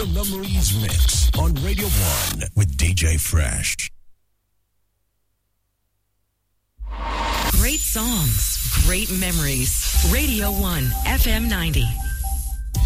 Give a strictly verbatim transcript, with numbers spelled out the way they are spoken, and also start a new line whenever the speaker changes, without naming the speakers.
The Memories Mix on Radio one with D J Fresh.
Great songs, great memories. Radio one, F M ninety.